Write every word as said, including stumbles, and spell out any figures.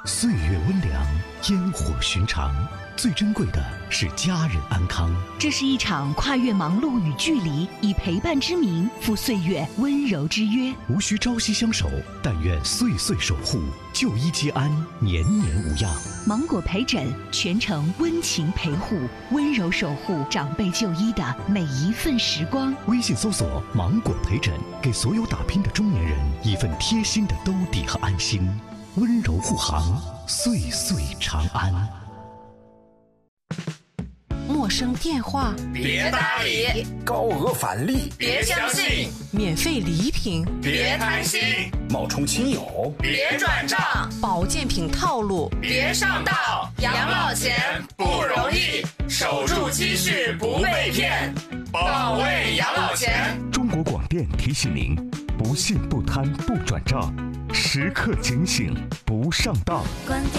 岁月温凉，烟火寻常，最珍贵的是家人安康。 这是一场跨越忙碌与距离，以陪伴之名赴岁月温柔之约。 无需朝夕相守，但愿岁岁守护，就医皆安，年年无恙。 芒果陪诊，全程温情陪护，温柔守护长辈就医的每一份时光。 微信搜索芒果陪诊，给所有打拼的中年人一份贴心的兜底和安心。温柔护航，岁岁长安。 陌生电话别搭理， 高额返利别相信， 免费礼品别贪心， 冒充亲友别转账， 保健品套路别上当。养老钱不容易，守住积蓄不被骗，保卫养老钱。 中国广电提醒您：不信不贪不转账，时刻警醒不上当。